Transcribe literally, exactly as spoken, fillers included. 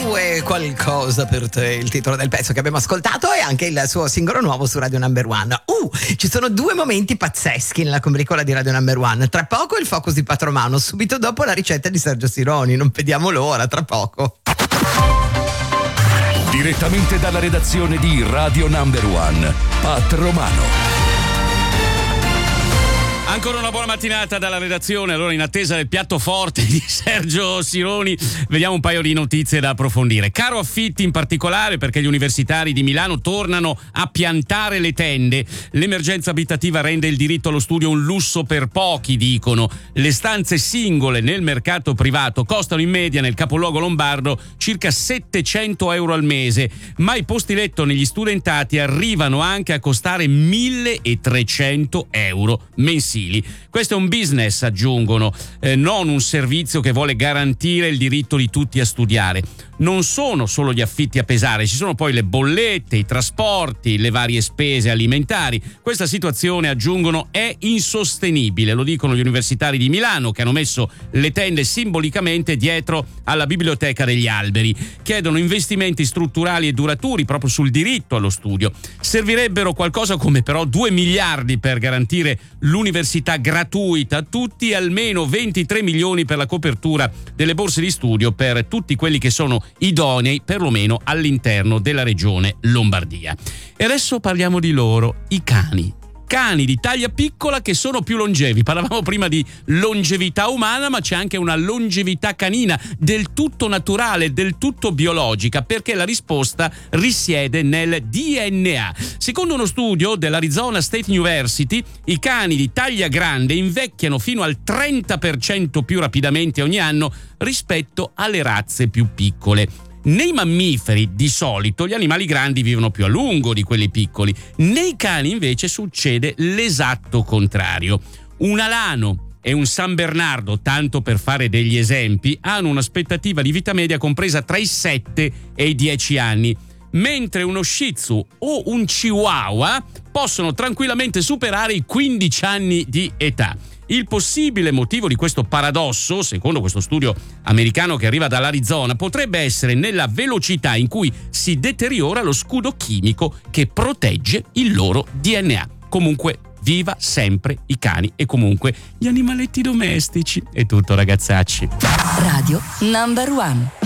Tu e qualcosa per te, il titolo del pezzo che abbiamo ascoltato e anche il suo singolo nuovo su Radio Number One. Uh, ci sono due momenti pazzeschi nella combricola di Radio Number One. Tra poco il focus di Patromano, subito dopo la ricetta di Sergio Sironi. Non vediamo l'ora, tra poco. Direttamente dalla redazione di Radio Number One, Patromano. Ancora una buona mattinata dalla redazione. Allora, in attesa del piatto forte di Sergio Sironi, vediamo un paio di notizie da approfondire. Caro affitti in particolare, perché gli universitari di Milano tornano a piantare le tende. L'emergenza abitativa rende il diritto allo studio un lusso per pochi, dicono. Le stanze singole nel mercato privato costano in media nel capoluogo lombardo circa settecento euro al mese, ma i posti letto negli studentati arrivano anche a costare milletrecento euro mensili. Questo è un business, aggiungono, eh, non un servizio che vuole garantire il diritto di tutti a studiare. Non sono solo gli affitti a pesare, ci sono poi le bollette, i trasporti, le varie spese alimentari. Questa situazione, aggiungono, è insostenibile, lo dicono gli universitari di Milano, che hanno messo le tende simbolicamente dietro alla Biblioteca degli Alberi. Chiedono investimenti strutturali e duraturi proprio sul diritto allo studio. Servirebbero qualcosa come però due miliardi per garantire l'università gratuita a tutti e almeno ventitré milioni per la copertura delle borse di studio per tutti quelli che sono idonei, perlomeno all'interno della regione Lombardia. E adesso parliamo di loro, i cani. Cani di taglia piccola che sono più longevi. Parlavamo prima di longevità umana, ma c'è anche una longevità canina del tutto naturale, del tutto biologica, perché la risposta risiede nel D N A. Secondo uno studio dell'Arizona State University, i cani di taglia grande invecchiano fino al trenta per cento più rapidamente ogni anno rispetto alle razze più piccole. Nei mammiferi, di solito, gli animali grandi vivono più a lungo di quelli piccoli. Nei cani, invece, succede l'esatto contrario. Un alano e un San Bernardo, tanto per fare degli esempi, hanno un'aspettativa di vita media compresa tra i sette e i dieci anni, mentre uno Shih Tzu o un Chihuahua possono tranquillamente superare i quindici anni di età. Il possibile motivo di questo paradosso, secondo questo studio americano che arriva dall'Arizona, potrebbe essere nella velocità in cui si deteriora lo scudo chimico che protegge il loro D N A. Comunque, viva sempre i cani e comunque gli animaletti domestici. È tutto, ragazzacci. Radio Number One.